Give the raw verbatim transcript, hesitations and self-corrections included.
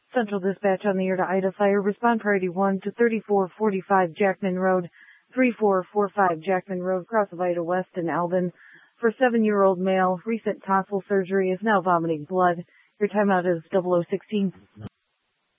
Central Dispatch on the air to Ida Fire. Respond priority one to thirty-four forty-five Jackman Road, three four four five Jackman Road, cross of Ida West in Alvin. For seven-year-old male, recent tonsil surgery, is now vomiting blood. Your timeout is double oh sixteen.